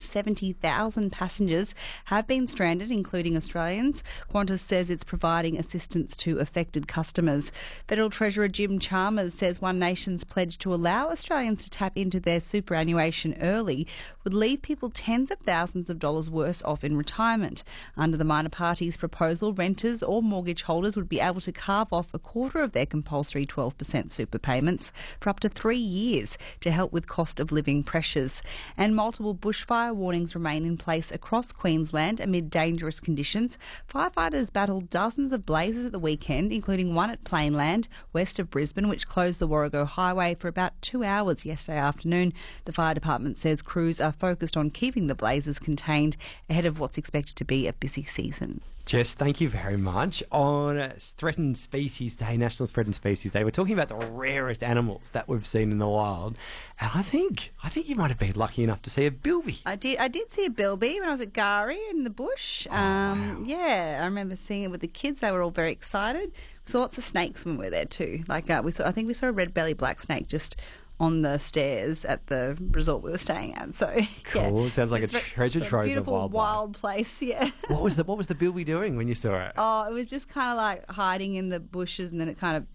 70,000 passengers have been stranded, including Australians. Qantas says it's providing assistance to affected customers. Federal Treasurer Jim Chalmers says One Nation's pledge to allow Australians to tap into their superannuation early would leave people tens of thousands of dollars worse off in retirement. Under the minor party's proposal, renters or mortgage holders would be able to carve off a quarter of their compulsory 12% super payments for up to 3 years to help with cost of living pressures. And multiple bushfire warnings remain in place across Queensland amid dangerous conditions. Firefighters battled dozens of blazes at the weekend, including one at Plainland, west of Brisbane, which closed the Warrego Highway for about 2 hours yesterday afternoon. The fire department says crews are focused on keeping the blazes contained ahead of what's expected to be a busy season. Jess, thank you very much. On Threatened Species Day, National Threatened Species Day, we're talking about the rarest animals that we've seen in the wild. And I think you might have been lucky enough to see a bilby. I did see a bilby when I was at Gari in the bush. Wow. Yeah, I remember seeing it with the kids. They were all very excited. We saw lots of snakes when we were there too. I think we saw a red belly black snake just on the stairs at the resort we were staying at. So cool. Yeah. Sounds like a treasure trove beautiful of wildlife. wild place. Yeah. What was the bilby doing when you saw it? Oh, it was just kind of like hiding in the bushes, and then it kind of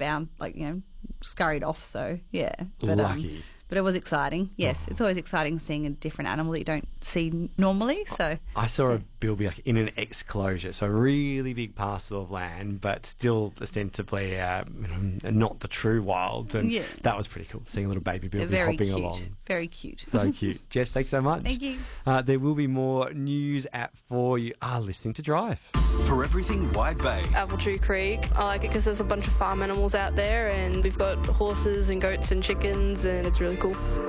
scurried off. So yeah, Lucky. But it was exciting. Yes, It's always exciting seeing a different animal that you don't see normally. So I saw a bilby in an exclosure, so a really big parcel of land, but still ostensibly not the true wild. And that was pretty cool, seeing a little baby bilby hopping along. Very cute. So cute. Jess, thanks so much. Thank you. There will be more news at 4. You are listening to Drive. For everything Wide Bay. Appletree Creek. I like it because there's a bunch of farm animals out there, and we've got horses and goats and chickens, and it's really cool.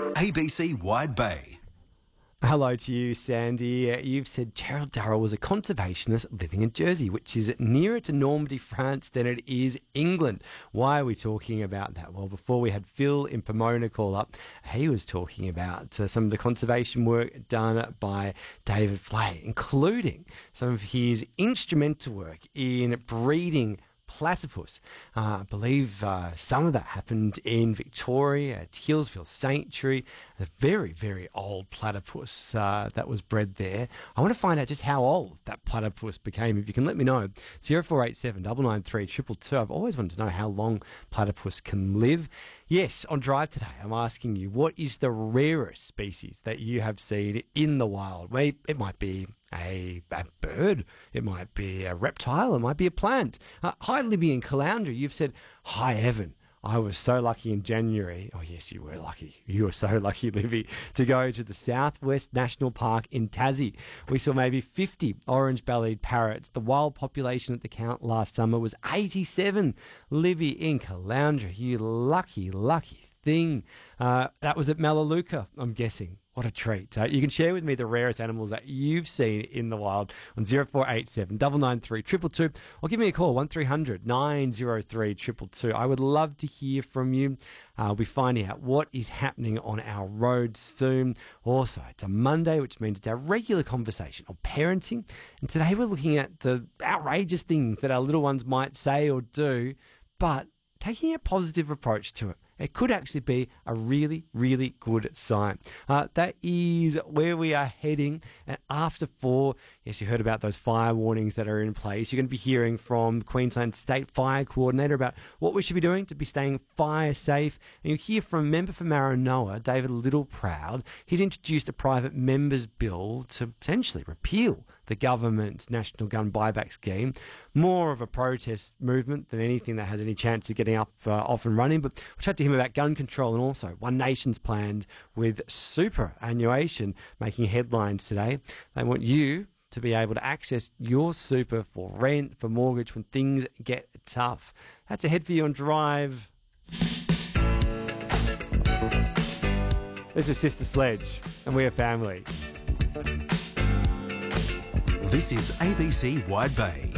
ABC Wide Bay. Hello to you, Sandy. You've said Gerald Darrell was a conservationist living in Jersey, which is nearer to Normandy, France than it is England. Why are we talking about that? Well, before we had Phil in Pomona call up, he was talking about some of the conservation work done by David Flay, including some of his instrumental work in breeding platypus. I believe some of that happened in Victoria at Hillsville Sanctuary, a very, very old platypus that was bred there. I want to find out just how old that platypus became. If you can let me know, 0487 993 222. I've always wanted to know how long platypus can live. Yes, on Drive today, I'm asking you, what is the rarest species that you have seen in the wild? Well, it might be a bird, it might be a reptile, it might be a plant. Hi, Libby in Caloundra. You've said, hi, Evan. I was so lucky in January. Oh, yes, you were lucky. You were so lucky, Libby, to go to the Southwest National Park in Tassie. We saw maybe 50 orange-bellied parrots. The wild population at the count last summer was 87. Libby in Caloundra, you lucky, lucky thing. That was at Melaleuca, I'm guessing. What a treat. You can share with me the rarest animals that you've seen in the wild on 0487 993 222, or give me a call, 1300 903 222. I would love to hear from you. We'll be finding out what is happening on our roads soon. Also, it's a Monday, which means it's our regular conversation on parenting. And today we're looking at the outrageous things that our little ones might say or do, but taking a positive approach to it. It could actually be a really, really good sign. That is where we are heading. And after 4, yes, you heard about those fire warnings that are in place. You're going to be hearing from Queensland State Fire Coordinator about what we should be doing to be staying fire safe. And you'll hear from member for Maranoa, David Littleproud. He's introduced a private members bill to potentially repeal the government's national gun buyback scheme. More of a protest movement than anything that has any chance of getting off and running. But we'll chat to him about gun control, and also One Nation's planned with superannuation making headlines today. They want you to be able to access your super for rent, for mortgage when things get tough. That's ahead for you on Drive. This is Sister Sledge, and we are family. This is ABC Wide Bay.